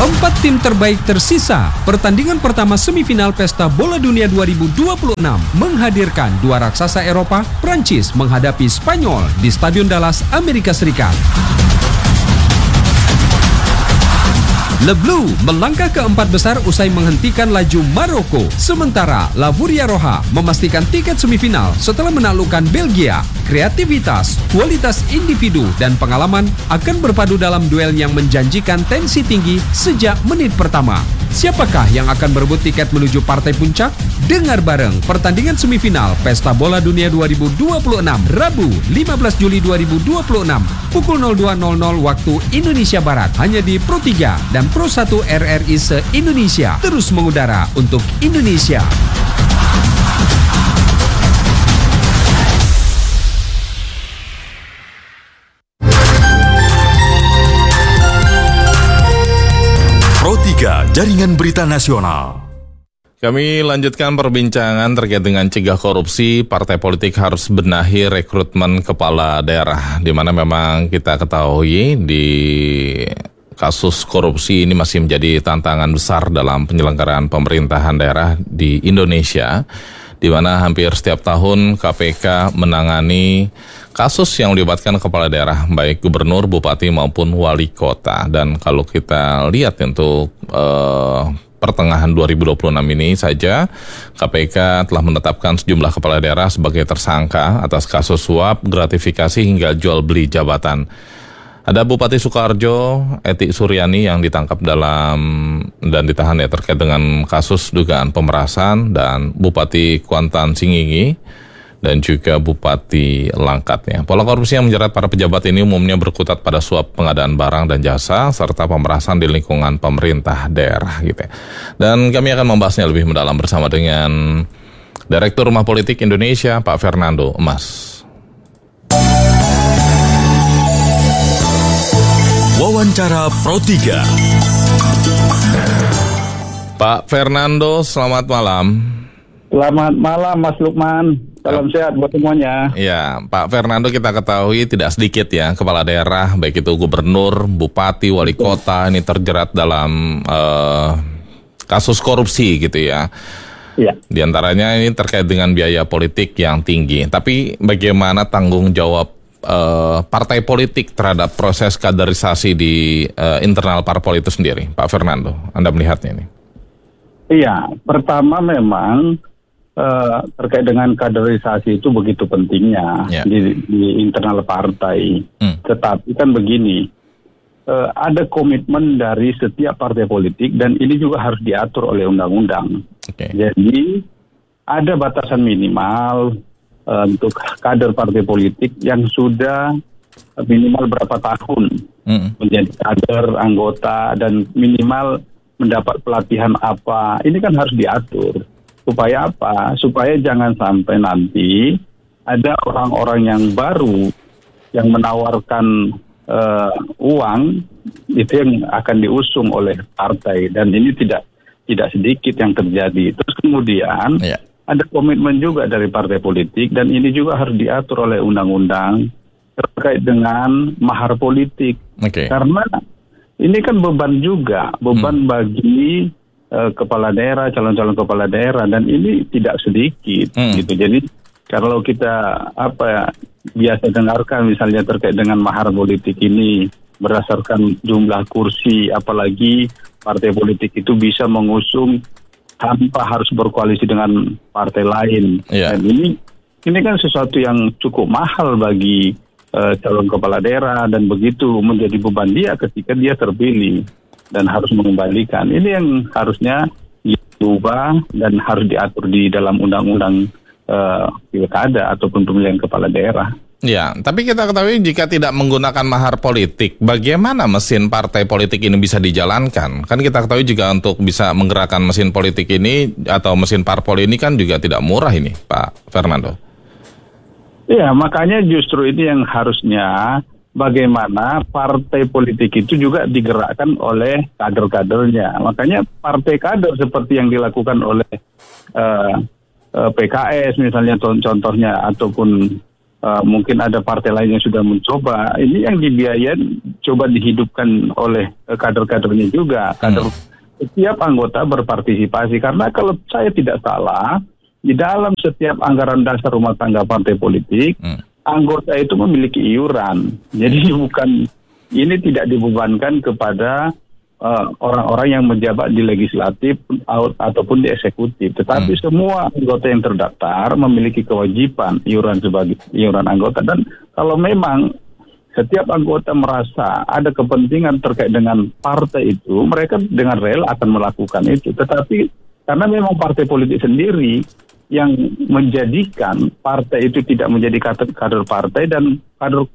4 tim terbaik tersisa. Pertandingan pertama semifinal Pesta Bola Dunia 2026 menghadirkan dua raksasa Eropa, Prancis menghadapi Spanyol di Stadion Dallas, Amerika Serikat. Le Bleu melangkah ke 4 besar usai menghentikan laju Maroko. Sementara La Roja memastikan tiket semifinal setelah menaklukkan Belgia. Kreativitas, kualitas individu, dan pengalaman akan berpadu dalam duel yang menjanjikan tensi tinggi sejak menit pertama. Siapakah yang akan berebut tiket menuju partai puncak? Dengar bareng pertandingan semifinal Pesta Bola Dunia 2026 Rabu 15 Juli 2026 pukul 02.00 waktu Indonesia Barat hanya di Pro 3 dan Pro 1 RRI se-Indonesia, terus mengudara untuk Indonesia. Pro 3 Jaringan Berita Nasional. Kami lanjutkan perbincangan terkait dengan cegah korupsi. Partai politik harus benahi rekrutmen kepala daerah, di mana memang kita ketahui di kasus korupsi ini masih menjadi tantangan besar dalam penyelenggaraan pemerintahan daerah di Indonesia, di mana hampir setiap tahun KPK menangani kasus yang melibatkan kepala daerah, baik gubernur, bupati maupun wali kota. Dan kalau kita lihat untuk pertengahan 2026 ini saja, KPK telah menetapkan sejumlah kepala daerah sebagai tersangka atas kasus suap, gratifikasi hingga jual beli jabatan. Ada Bupati Sukoharjo, Eti Suryani yang ditangkap dan ditahan terkait dengan kasus dugaan pemerasan, dan Bupati Kuantan Singingi dan juga Bupati Langkat. Pola korupsi yang menjerat para pejabat ini umumnya berkutat pada suap pengadaan barang dan jasa serta pemerasan di lingkungan pemerintah daerah gitu. Dan kami akan membahasnya lebih mendalam bersama dengan Direktur Rumah Politik Indonesia, Pak Fernando Emas. Wawancara Pro 3. Pak Fernando, selamat malam. Selamat malam Mas Lukman. Salam sehat buat semuanya. Ya, Pak Fernando, kita ketahui tidak sedikit ya kepala daerah, baik itu gubernur, bupati, wali kota ini terjerat dalam kasus korupsi gitu ya. Ya. Di antaranya ini terkait dengan biaya politik yang tinggi. Tapi bagaimana tanggung jawab partai politik terhadap proses kaderisasi di internal parpol itu sendiri, Pak Fernando? Anda melihatnya ini? Iya, pertama memang terkait dengan kaderisasi itu begitu pentingnya di internal partai. Tetapi kan begini, ada komitmen dari setiap partai politik dan ini juga harus diatur oleh undang-undang. Jadi ada batasan minimal untuk kader partai politik yang sudah minimal berapa tahun menjadi kader, anggota, dan minimal mendapat pelatihan apa. Ini kan harus diatur. Supaya apa? Supaya jangan sampai nanti ada orang-orang yang baru yang menawarkan uang itu yang akan diusung oleh partai, dan ini tidak sedikit yang terjadi. Terus kemudian ada komitmen juga dari partai politik dan ini juga harus diatur oleh undang-undang terkait dengan mahar politik. Karena ini kan beban juga, beban bagi kepala daerah, calon-calon kepala daerah, dan ini tidak sedikit gitu. Jadi kalau kita biasa dengarkan misalnya terkait dengan mahar politik ini berdasarkan jumlah kursi, apalagi partai politik itu bisa mengusung tanpa harus berkoalisi dengan partai lain. Dan ini kan sesuatu yang cukup mahal bagi calon kepala daerah, dan begitu menjadi beban dia ketika dia terpilih dan harus mengembalikan. Ini yang harusnya diubah dan harus diatur di dalam undang-undang pilkada ataupun pemilihan kepala daerah. Ya, tapi kita ketahui jika tidak menggunakan mahar politik, bagaimana mesin partai politik ini bisa dijalankan? Kan kita ketahui juga untuk bisa menggerakkan mesin politik ini atau mesin parpol ini kan juga tidak murah ini, Pak Fernando. Ya, makanya justru ini yang harusnya bagaimana partai politik itu juga digerakkan oleh kader-kadernya. Makanya partai kader seperti yang dilakukan oleh PKS misalnya contohnya, ataupun mungkin ada partai lain yang sudah mencoba. Ini yang dibiayain coba dihidupkan oleh kader-kadernya juga. Setiap anggota berpartisipasi. Karena kalau saya tidak salah, di dalam setiap anggaran dasar rumah tangga partai politik, anggota itu memiliki iuran. Jadi ini tidak dibebankan kepada orang-orang yang menjabat di legislatif ataupun di eksekutif, tetapi semua anggota yang terdaftar memiliki kewajiban iuran sebagai iuran anggota. Dan kalau memang setiap anggota merasa ada kepentingan terkait dengan partai itu, mereka dengan rela akan melakukan itu. Tetapi karena memang partai politik sendiri yang menjadikan partai itu tidak menjadi kader partai dan kader